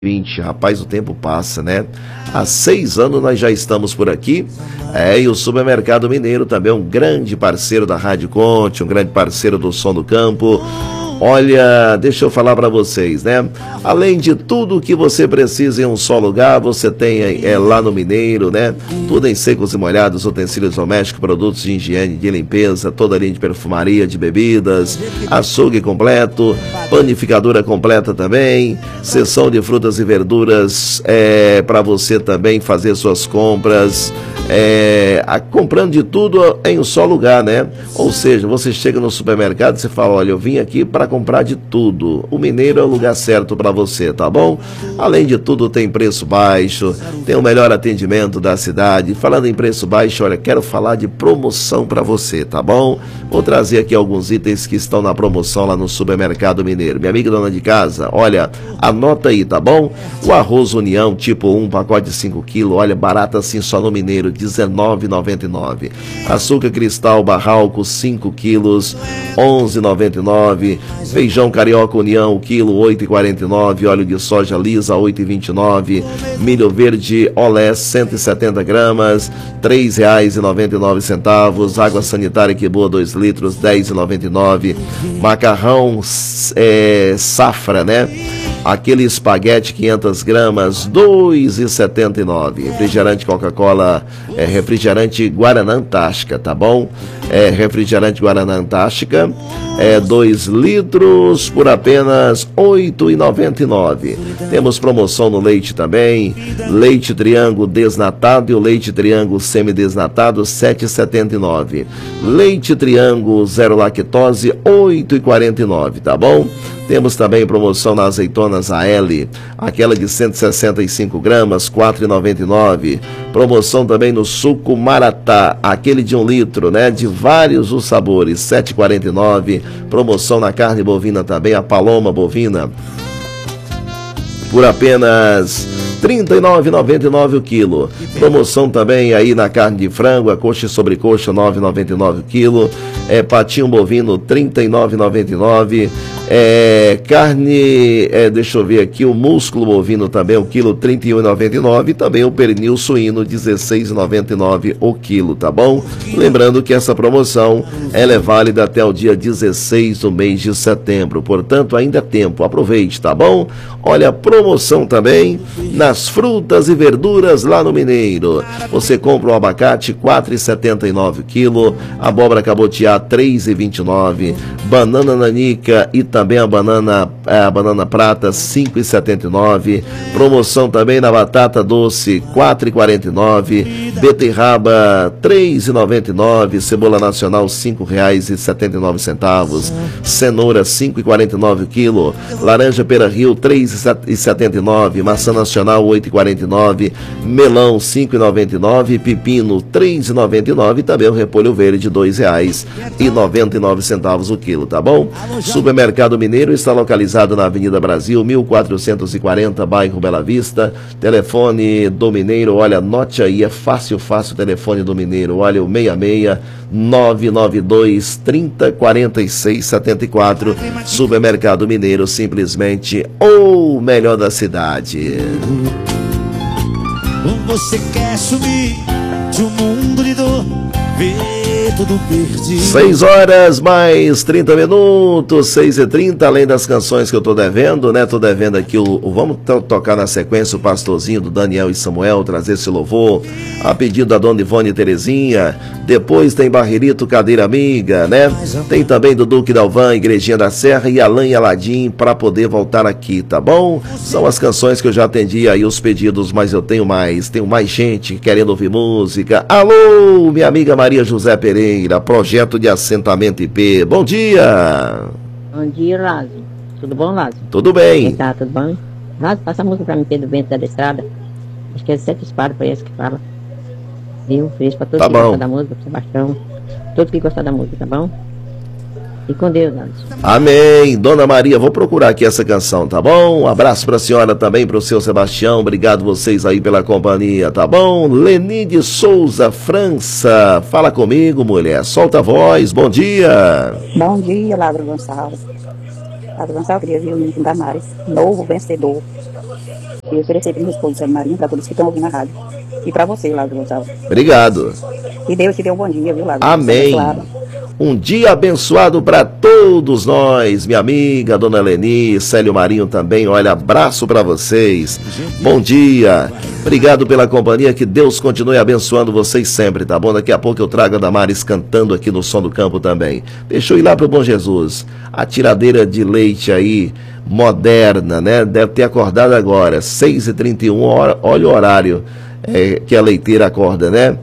2020, rapaz, o tempo passa, né? Há 6 anos nós já estamos por aqui. E o Supermercado Mineiro também é um grande parceiro da Rádio Conte, um grande parceiro do Som do Campo. Olha, deixa eu falar para vocês, né? Além de tudo que você precisa em um só lugar, você tem lá no Mineiro, né? Tudo em secos e molhados, utensílios domésticos, produtos de higiene, de limpeza, toda a linha de perfumaria, de bebidas, açougue completo, panificadora completa também, seção de frutas e verduras para você também fazer suas compras. Comprando de tudo em um só lugar, né? Ou seja, você chega no supermercado e você fala, olha, eu vim aqui para comprar de tudo. O Mineiro é o lugar certo para você, tá bom? Além de tudo, tem preço baixo, tem o melhor atendimento da cidade. Falando em preço baixo, olha, quero falar de promoção para você, tá bom? Vou trazer aqui alguns itens que estão na promoção lá no Supermercado Mineiro. Minha amiga dona de casa, olha, anota aí, tá bom? O arroz União tipo 1, pacote de 5 kg, olha, barato assim só no Mineiro, R$19,99. Açúcar cristal Barralco 5 quilos, R$11,99. Feijão carioca União, quilo, R$8,49. Óleo de soja lisa, R$8,29. Milho verde Olé, 170 gramas, R$3,99. Água sanitária que boa, 2 litros, R$10,99. Macarrão safra, né? Aquele espaguete 500 gramas, R$2,79. Refrigerante Coca-Cola, refrigerante Guaraná Antártica, tá bom? Refrigerante Guaraná Antártica, 2 litros por apenas R$8,99. Temos promoção no leite também, leite Triângulo desnatado e o leite Triângulo semidesnatado, R$7,79. Leite Triângulo zero lactose, R$8,49, tá bom? Temos também promoção nas azeitonas AL, aquela de 165 gramas, R$4,99. Promoção também no suco Maratá, aquele de 1 litro, né? De vários os sabores, R$7,49. Promoção na carne bovina também, a Paloma bovina, por apenas R$39,99 o quilo. Promoção também aí na carne de frango, a coxa e sobrecoxa, R$9,99 o quilo. Patinho bovino, R$39,99. Carne, deixa eu ver aqui, o músculo bovino também, o quilo, R$31,99. E também o pernil suíno, R$16,99 o quilo, tá bom? Lembrando que essa promoção, ela é válida até o dia 16 do mês de setembro. Portanto, ainda é tempo, aproveite, tá bom? Olha, promoção também nas frutas e verduras lá no Mineiro. Você compra o abacate, R$4,79 o quilo. Abóbora cabotiá, R$3,29. Banana nanica e também a banana prata, R$5,79. Promoção também na batata doce, R$4,49. Beterraba, R$3,99. Cebola nacional, R$5,79. Cenoura, R$5,49 o quilo. Laranja Pera Rio, R$3,79. Maçã nacional, R$8,49. Melão, R$5,99. Pepino, R$3,99. E também o repolho verde, R$2,99 o quilo, tá bom? Supermercado Mineiro está localizado na Avenida Brasil, 1440, bairro Bela Vista. Telefone do Mineiro, olha, anote aí, é fácil o telefone do Mineiro, olha, o 66-992 30 46 74. Supermercado Mineiro, simplesmente o melhor da cidade. Você quer sumir de um mundo de dor, ver tudo perdido. 6 horas mais 30 minutos, 6h30, além das canções que eu tô devendo, né? Tô devendo aqui vamos tocar na sequência o Pastorzinho do Daniel e Samuel, trazer esse louvor, a pedido da Dona Ivone Terezinha. Depois tem Barreirito, Cadeira Amiga, né? Tem também do Duque Dalvan, Igrejinha da Serra e Alain e Aladim, para poder voltar aqui, tá bom? São as canções que eu já atendi aí, os pedidos, mas eu tenho mais gente querendo ouvir música. Alô, minha amiga Maria José Pereira, projeto de assentamento IP. Bom dia. Bom dia, Lázaro. Tudo bom, Lázaro? Tudo bem. Tá, tudo bom? Lázaro, passa a música pra mim, Pedro Bento da Estrada. Acho que é 7 espadas, parece que fala. Viu? Fez pra todos que gostam da música, pro Sebastião. Todos que gostam da música, tá bom? E com Deus, Lázaro. Amém. Dona Maria, vou procurar aqui essa canção, tá bom? Um abraço pra senhora também, pro seu Sebastião. Obrigado vocês aí pela companhia, tá bom? Leni de Souza, França. Fala comigo, mulher. Solta a voz. Bom dia. Bom dia, Lázaro Gonçalves. Casa Gonçalves, viu, menino Damares, novo vencedor. E oferecer para o meu esposo, Sérgio Marinho, para todos que estão ouvindo a rádio. E para você, Lázaro Gonçalves. Obrigado. E Deus te dê um bom dia, viu, Lázaro? Amém. Um dia abençoado para todos nós, minha amiga, dona Leni, Célio Marinho também. Olha, abraço para vocês. Bom dia. Obrigado pela companhia, que Deus continue abençoando vocês sempre, tá bom? Daqui a pouco eu trago a Damares cantando aqui no Som do Campo também. Deixa eu ir lá pro Bom Jesus. A tiradeira de leite aí, moderna, né? Deve ter acordado agora, 6h31, olha o horário que a leiteira acorda, né?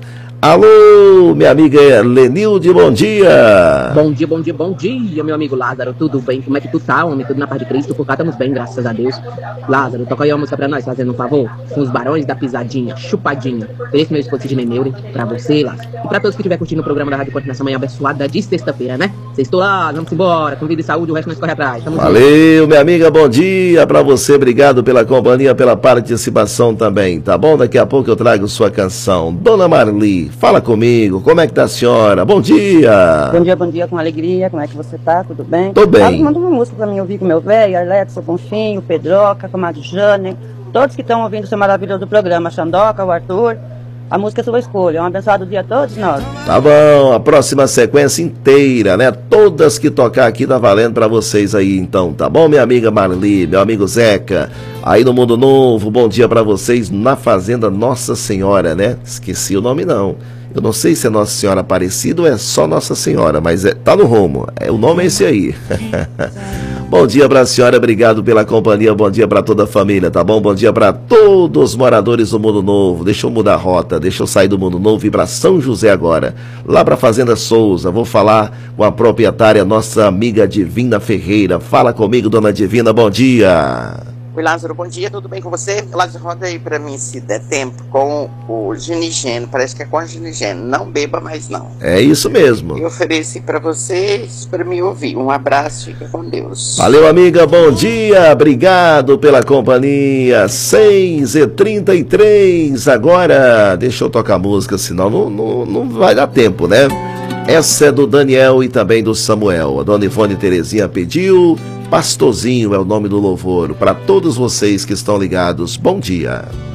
Alô, minha amiga Lenilde, bom dia. Bom dia, bom dia, bom dia, meu amigo Lázaro, tudo bem? Como é que tu tá, homem? Tudo na paz de Cristo? Por cá estamos bem, graças a Deus. Lázaro, toca aí uma música pra nós, fazendo um favor, com os Barões da Pisadinha, Chupadinha. Esse meu esposo Sidney Neure, pra você, Lázaro. E pra todos que estiver curtindo o programa da Rádio Ponte nessa manhã abençoada de sexta-feira, né? Sextou lá, vamos embora, com vida e saúde, o resto nós corre atrás. Valeu, minha amiga, bom dia pra você, obrigado pela companhia, pela participação também, tá bom? Daqui a pouco eu trago sua canção. Dona Marli, fala comigo, como é que tá a senhora? Bom dia! Bom dia, com alegria, como é que você tá? Tudo bem? Tô bem. Manda uma música pra mim ouvir com meu velho, Alex, o Bonfinho, o Pedroca, com a Jane, todos que estão ouvindo esse maravilhoso programa, a Xandoca, o Arthur, a música é sua escolha. Um abençoado dia a todos nós. Tá bom, a próxima sequência inteira, né? Todas que tocar aqui tá valendo pra vocês aí, então, tá bom, minha amiga Marli, meu amigo Zeca, aí no Mundo Novo, bom dia pra vocês na Fazenda Nossa Senhora, né? Esqueci o nome não. Eu não sei se é Nossa Senhora Aparecida ou é só Nossa Senhora, mas tá no rumo, o nome é esse aí. Bom dia pra senhora, obrigado pela companhia, bom dia pra toda a família, tá bom? Bom dia pra todos os moradores do Mundo Novo. Deixa eu mudar a rota, deixa eu sair do Mundo Novo e ir pra São José agora, lá pra Fazenda Souza. Vou falar com a proprietária, nossa amiga Divina Ferreira. Fala comigo, dona Divina, bom dia. Oi, Lázaro, bom dia, tudo bem com você? Lázaro, roda aí pra mim, se der tempo, com o Ginigeno, parece que é com a Ginigeno, não beba mais não. É isso mesmo. Eu ofereci pra vocês, pra me ouvir. Um abraço, fica com Deus. Valeu, amiga, bom dia, obrigado pela companhia. 6h33 agora, deixa eu tocar música, senão não vai dar tempo, né? Essa é do Daniel e também do Samuel. A dona Ivone Terezinha pediu. Pastorzinho é o nome do louvor. Para todos vocês que estão ligados, bom dia.